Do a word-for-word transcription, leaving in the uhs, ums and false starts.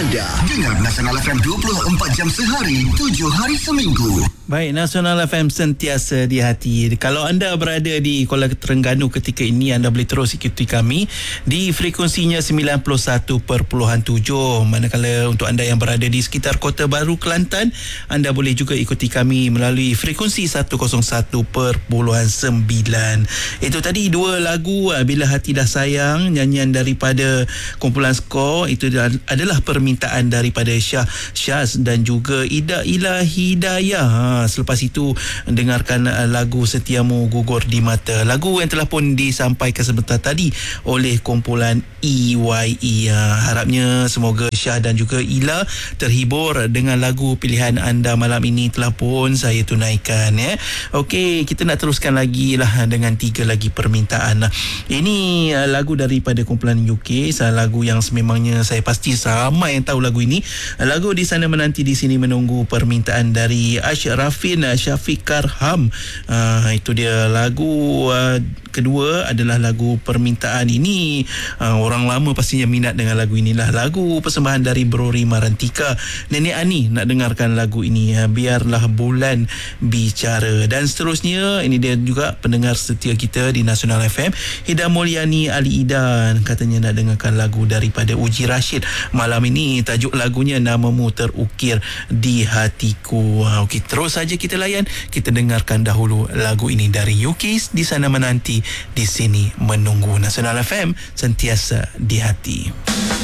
anda. Dengar Nasional F M dua puluh empat jam sehari, tujuh hari seminggu. Baik, Nasional F M sentiasa di hati. Kalau anda berada di Kuala Terengganu ketika ini, anda boleh terus ikuti kami di frekuensinya sembilan puluh satu perpuluhan tujuh. Manakala untuk anda yang berada di sekitar Kota Baru, Kelantan, anda boleh juga ikuti kami melalui frekuensi seratus satu perpuluhan sembilan. Itu tadi dua lagu Bila Hati Dah Sayang, nyanyian daripada kumpulan Skor. Itu adalah permintaan daripada Syah Syaz dan juga Ida Ila Hidayah. Ha, selepas itu dengarkan lagu Setiamu Gugur di Mata, lagu yang telah pun disampaikan sebentar tadi oleh kumpulan E Y E. Ha, harapnya semoga Syah dan juga Ila terhibur dengan lagu pilihan anda malam ini telah pun saya tunaikan, ya. Okey, kita nak teruskan lagi lah dengan tiga lagi permintaan. Ini uh, lagu daripada kumpulan U K, lagu yang sememangnya saya pasti ramai yang tahu lagu ini. Lagu Di Sana Menanti Di Sini Menunggu, permintaan dari Ashrafin Syafiq Karham. Uh, itu dia lagu uh, kedua adalah lagu permintaan ini. Uh, orang lama pastinya minat dengan lagu inilah. Lagu persembahan dari Brori Marantika. Nenek Ani nak dengarkan lagu ini, uh, Biarlah Bulan Bicara. Dan seterusnya, ini dia juga pendengar setia kita di Nasional F M, Hida Mulyani Ali Ida, katanya nak dengarkan lagu daripada Uji Rashid. Malam ini tajuk lagunya Namamu Terukir di Hatiku. Uh, Okey, terus saja kita layan. Kita dengarkan dahulu lagu ini dari U K, Di Sana Menanti Di Sini Menunggu. Nasional F M sentiasa di hati.